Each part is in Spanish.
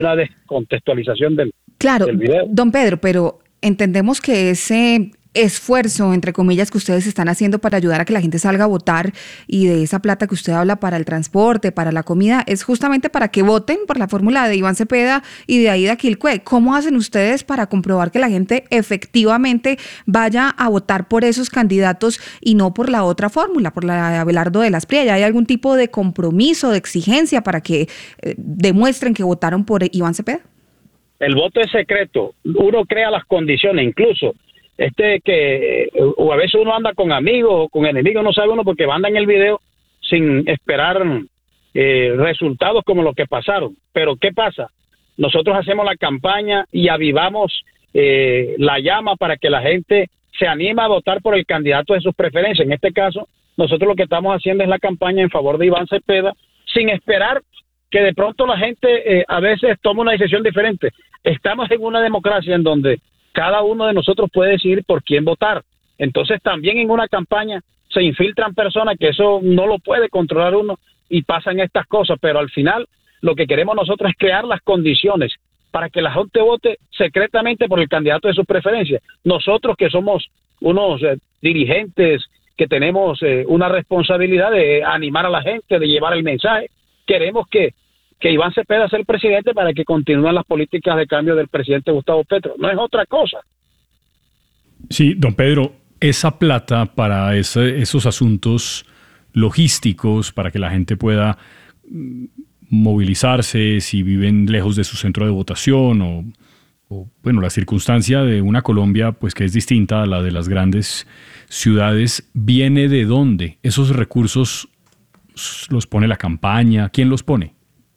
una descontextualización Claro, del video. don Pedro, pero entendemos que ese esfuerzo, entre comillas, que ustedes están haciendo para ayudar a que la gente salga a votar y de esa plata que usted habla para el transporte, para la comida, es justamente para que voten por la fórmula de Iván Cepeda y de Aida Quilcue. ¿Cómo hacen ustedes para comprobar que la gente efectivamente vaya a votar por esos candidatos y no por la otra fórmula, por la de Abelardo de las Prias? ¿Hay algún tipo de compromiso, de exigencia para que demuestren que votaron por Iván Cepeda? El voto es secreto, uno crea las condiciones, incluso o a veces uno anda con amigos o con enemigos, no sabe uno porque manda en el video sin esperar resultados como los que pasaron. Pero ¿qué pasa? Nosotros hacemos la campaña y avivamos la llama para que la gente se anime a votar por el candidato de sus preferencias. En este caso, nosotros lo que estamos haciendo es la campaña en favor de Iván Cepeda, sin esperar que de pronto la gente a veces toma una decisión diferente. Estamos en una democracia en donde cada uno de nosotros puede decidir por quién votar. Entonces también en una campaña se infiltran personas que eso no lo puede controlar uno y pasan estas cosas, pero al final lo que queremos nosotros es crear las condiciones para que la gente vote secretamente por el candidato de su preferencia. Nosotros que somos unos dirigentes que tenemos una responsabilidad de animar a la gente, de llevar el mensaje, queremos que Iván Cepeda sea el presidente para que continúen las políticas de cambio del presidente Gustavo Petro. No es otra cosa. Sí, don Pedro, esa plata para esos asuntos logísticos, para que la gente pueda movilizarse si viven lejos de su centro de votación o bueno, la circunstancia de una Colombia pues que es distinta a la de las grandes ciudades, ¿viene de dónde? ¿Esos recursos los pone la campaña? ¿Quién los pone?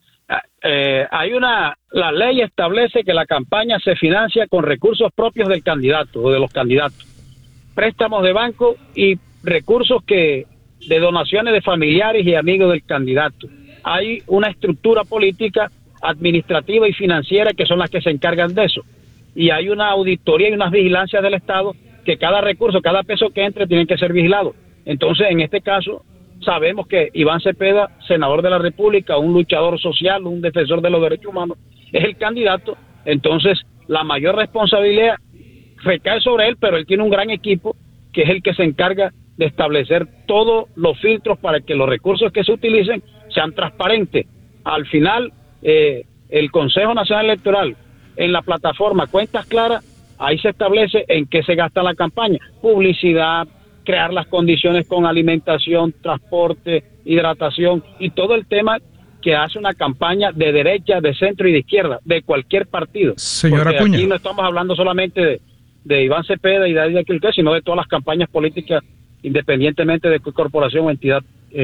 La ley establece que la campaña se financia con recursos propios del candidato o de los candidatos, préstamos de banco y recursos de donaciones de familiares y amigos del candidato. Hay una estructura política, administrativa y financiera que son las que se encargan de eso, y hay una auditoría y unas vigilancias del Estado que cada recurso, cada peso que entre tiene que ser vigilado. Entonces, en este caso, sabemos que Iván Cepeda, senador de la República, un luchador social, un defensor de los derechos humanos, es el candidato. Entonces, la mayor responsabilidad recae sobre él, pero él tiene un gran equipo que es el que se encarga de establecer todos los filtros para que los recursos que se utilicen sean transparentes. Al final, el Consejo Nacional Electoral, en la plataforma Cuentas Claras, ahí se establece en qué se gasta la campaña: publicidad, crear las condiciones con alimentación, transporte, hidratación y todo el tema que hace una campaña de derecha, de centro y de izquierda, de cualquier partido. Señora Porque Acuña, aquí no estamos hablando solamente de Iván Cepeda y de Aida Quilcue, sino de todas las campañas políticas, independientemente de qué corporación o entidad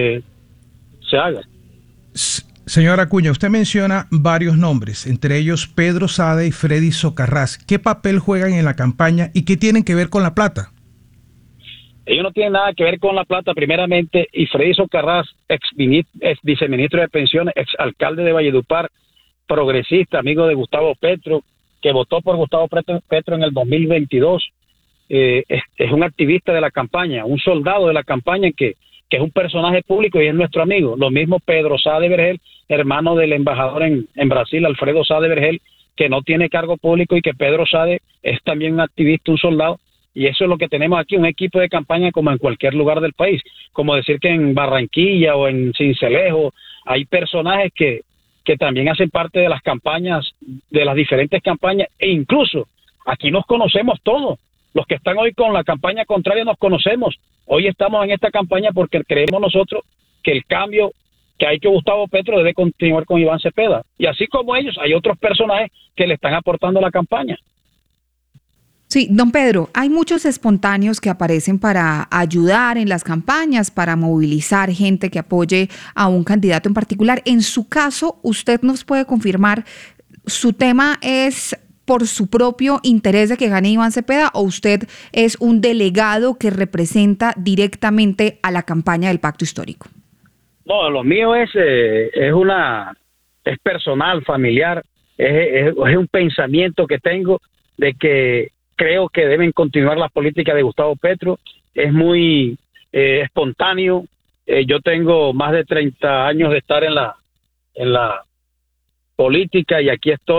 se haga. señora Acuña, usted menciona varios nombres, entre ellos Pedro Sade y Freddy Socarrás. ¿Qué papel juegan en la campaña y qué tienen que ver con la plata? Ellos no tienen nada que ver con la plata, primeramente, y Freddy Socarrás, ex viceministro de Pensiones, ex alcalde de Valledupar, progresista, amigo de Gustavo Petro, que votó por Gustavo Petro en el 2022, es un activista de la campaña, un soldado de la campaña que es un personaje público y es nuestro amigo. Lo mismo Pedro Sade Vergel, hermano del embajador en Brasil, Alfredo Sade Vergel, que no tiene cargo público, y que Pedro Sade es también un activista, un soldado. Y eso es lo que tenemos aquí, un equipo de campaña como en cualquier lugar del país. Como decir que en Barranquilla o en Sincelejo hay personajes que también hacen parte de las campañas, de las diferentes campañas, e incluso aquí nos conocemos todos. Los que están hoy con la campaña contraria nos conocemos. Hoy estamos en esta campaña porque creemos nosotros que el cambio que ha hecho Gustavo Petro debe continuar con Iván Cepeda. Y así como ellos, hay otros personajes que le están aportando a la campaña. Sí, don Pedro, hay muchos espontáneos que aparecen para ayudar en las campañas, para movilizar gente que apoye a un candidato en particular. En su caso, ¿usted nos puede confirmar su tema es por su propio interés de que gane Iván Cepeda o usted es un delegado que representa directamente a la campaña del Pacto Histórico? No, lo mío es personal, familiar, es un pensamiento que tengo de que creo que deben continuar las políticas de Gustavo Petro. Es muy espontáneo. Yo tengo más de 30 años de estar en la política y aquí estoy